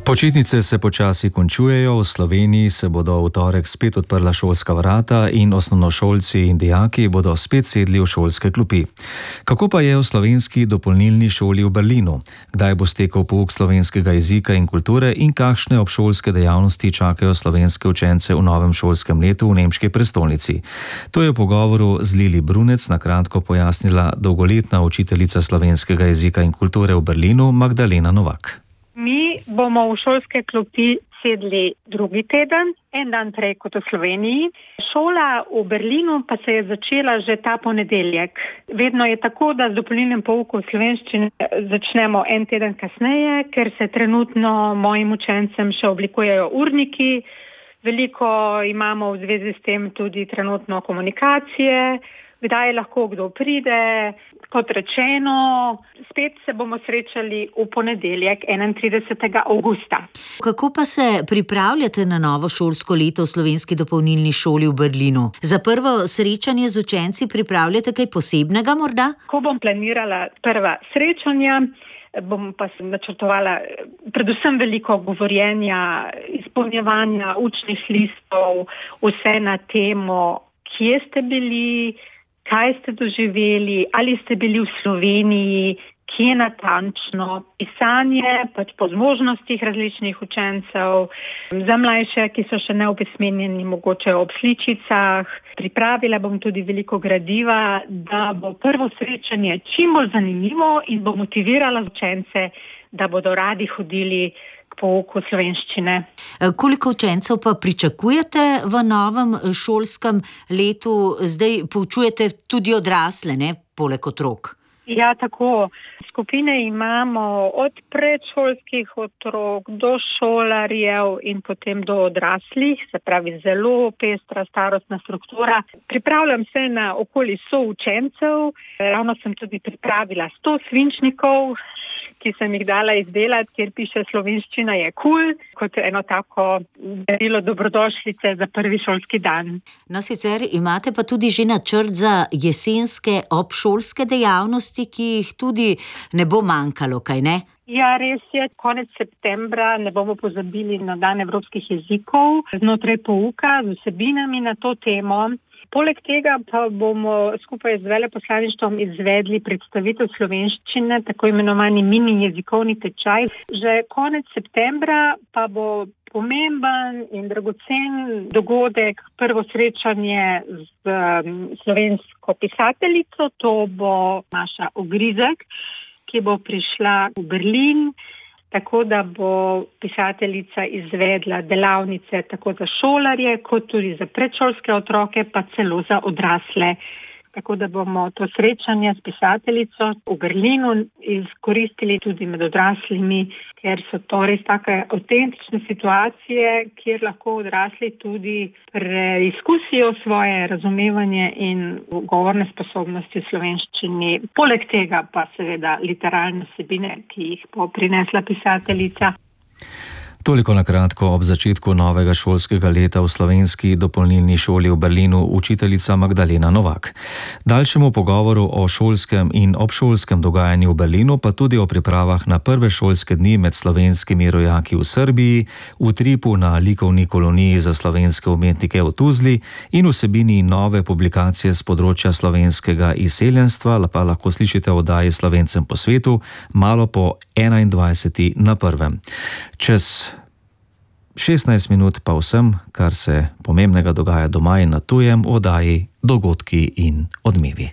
Počitnice se počasi končujejo, v Sloveniji se bodo v torek spet odprla šolska vrata in osnovnošolci in dijaki bodo spet sedli v šolske klopi. Kako pa je v slovenski dopolnilni šoli v Berlinu? Kdaj bo stekel pouk slovenskega jezika in kulture in kakšne obšolske dejavnosti čakajo slovenske učence v novem šolskem letu v nemški prestolnici? To je v pogovoru z Lili Brunec na kratko pojasnila dolgoletna učiteljica slovenskega jezika in kulture v Berlinu Magdalena Novak. Mi bomo v šolske klopi sedli drugi teden, en dan prej kot v Sloveniji. Šola v Berlinu pa se je začela že ta ponedeljek. Vedno je tako, da z dopolnilnim poukom slovenščine začnemo en teden kasneje, ker se trenutno mojim učencem še oblikujejo urniki. Veliko imamo v zvezi s tem tudi trenutno komunikacije, kdaj lahko kdo pride. Kot rečeno, spet se bomo srečali v ponedeljek 31. avgusta. Kako pa se pripravljate na novo šolsko leto v slovenski dopolnilni šoli v Berlinu? Za prvo srečanje z učenci pripravljate kaj posebnega morda? Ko bom planirala prva srečanja, bom pa načrtovala predvsem veliko govorjenja, izpolnjevanja učnih listov, vse na temo, kje ste bili, kaj ste doživeli, ali ste bili v Sloveniji, kje natančno, pisanje pač po zmožnostih različnih učencev, za mlajše, ki so še neopismenjeni, mogoče ob sličicah. Pripravila bom tudi veliko gradiva, da bo prvo srečanje čim bolj zanimivo in bo motivirala učence, da bodo radi hodili pouku slovenščine. Koliko učencev pa pričakujete v novem šolskem letu? Zdaj poučujete tudi odrasle, ne? Poleg otrok. Ja, tako. Skupine imamo od predšolskih otrok do šolarjev in potem do odraslih, se pravi zelo pestra starostna struktura. Pripravljam se na okoli 100 učencev. Ravno sem tudi pripravila 100 svinčnikov, ki sem jih dala izdelati, kjer piše slovenščina je kul, kot eno tako darilo dobrodošlice za prvi šolski dan. No, sicer imate pa tudi že načrt za jesenske obšolske dejavnosti, ki jih tudi ne bo manjkalo, kaj ne? Ja, res je. Konec septembra ne bomo pozabili na dan evropskih jezikov znotraj pouka z vsebinami na to temo. Poleg tega pa bomo skupaj z veleposlaništvom izvedli predstavitev slovenščine, tako imenovani mini jezikovni tečaj. Že konec septembra pa bo pomemben in dragocen dogodek, prvo srečanje z slovensko pisateljico, to bo Maša Ogrizek, ki bo prišla v Berlin. Tako da bo pisateljica izvedla delavnice tako za šolarje, kot tudi za predšolske otroke, pa celo za odrasle. Tako da bomo to srečanje s pisateljico v Berlinu izkoristili tudi med odraslimi, ker so to res take avtentične situacije, kjer lahko odrasli tudi preizkusijo svoje razumevanje in govorne sposobnosti v slovenščini. Poleg tega pa seveda literarne vsebine, ki jih bo prinesla pisateljica. Toliko na kratko ob začetku novega šolskega leta v slovenski dopolnilni šoli v Berlinu učiteljica Magdalena Novak. Daljšemu pogovoru o šolskem in obšolskem dogajanju v Berlinu, pa tudi o pripravah na prve šolske dni med slovenskimi rojaki v Srbiji, v Tripu na likovni koloniji za slovenske umetnike v Tuzli in vsebini nove publikacije z področja slovenskega izseljenstva, pa lahko slišite v oddaji Slovencem po svetu, malo po 21. na prvem. Čez 16 minut pa vsem, kar se pomembnega dogaja doma in na tujem, v oddaji Dogodki in odmevi.